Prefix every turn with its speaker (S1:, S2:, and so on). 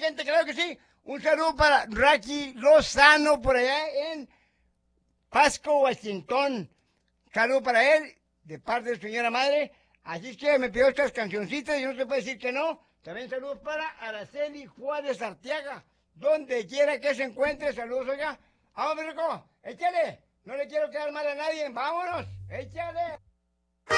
S1: gente, claro que sí. Un saludo para Raki Lozano por allá en Pasco, Washington. Saludo para él, de parte de su señora madre. Así es que me pidió estas cancioncitas y no se puede decir que no. También saludos para Araceli Juárez Arteaga. Donde quiera que se encuentre, saludos, oiga. Vamos, Rico, échale. No le quiero quedar mal a nadie. Vámonos, échale.